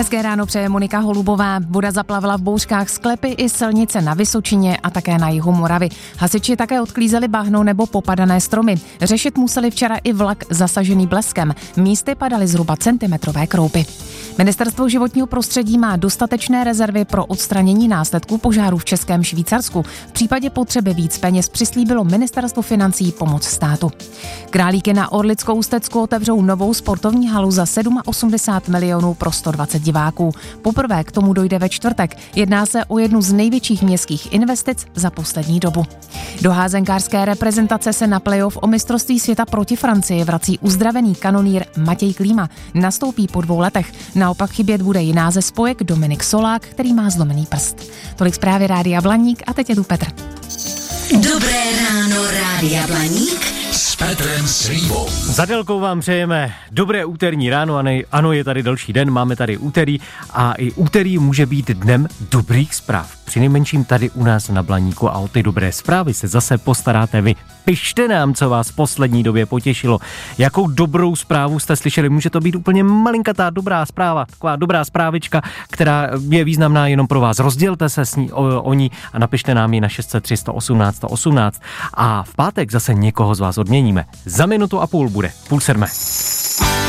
Hezké ráno přeje Monika Holubová. Voda zaplavila v bouřkách sklepy i silnice na Vysočině a také na jihu Moravy. Hasiči také odklízeli bahno nebo popadané stromy. Řešit museli včera i vlak zasažený bleskem. Místy padaly zhruba centimetrové kroupy. Ministerstvo životního prostředí má dostatečné rezervy pro odstranění následků požáru v Českém Švýcarsku. V případě potřeby víc peněz přislíbilo Ministerstvo financí pomoc státu. Králíky na Orlickou Ústecku otevřou novou sportovní halu za 87 milionů pro 120 diváků. Poprvé k tomu dojde ve čtvrtek. Jedná se o jednu z největších městských investic za poslední dobu. Do házenkářské reprezentace se na playoff o mistrovství světa proti Francii vrací uzdravený kanonýr Matěj Klíma. Nastoupí po 2 letech. Naopak chybět bude jiná ze spojek Dominik Solák, který má zlomený prst. Tolik zprávy Rádia Blaník a teď je tu Petr. Dobré ráno, Rádia Blaník s Petrem Slívou. Za Delkou vám přejeme dobré úterní ráno, ano, je tady další den, máme tady úterý a i úterý může být dnem dobrých zpráv. Přinejmenším tady u nás na Blaníku a o ty dobré zprávy se zase postaráte vy. Pište nám, co vás v poslední době potěšilo. Jakou dobrou zprávu jste slyšeli? Může to být úplně malinkatá dobrá zpráva, taková dobrá zprávička, která je významná jenom pro vás. Rozdělte se o ní a napište nám ji na 603 118 118 a v pátek zase někoho z vás odměníme. Za 1,5 bude 6:30.